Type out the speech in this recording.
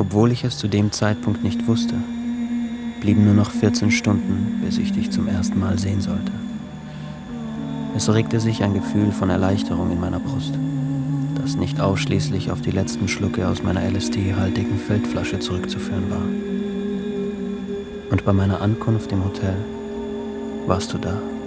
Obwohl ich es zu dem Zeitpunkt nicht wusste, blieben nur noch 14 Stunden, bis ich dich zum ersten Mal sehen sollte. Es regte sich ein Gefühl von Erleichterung in meiner Brust, das nicht ausschließlich auf die letzten Schlucke aus meiner LSD-haltigen Feldflasche zurückzuführen war. Und bei meiner Ankunft im Hotel warst du da.